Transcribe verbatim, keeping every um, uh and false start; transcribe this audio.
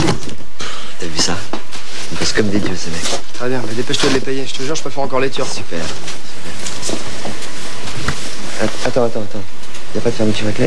T'as vu ça? Ils bossent comme des dieux, ces mecs. Très bien, mais dépêche-toi de les payer. Je te jure, je préfère encore les Turcs. Super. Super. Attends, attends, attends. Y a pas de fermeture éclair?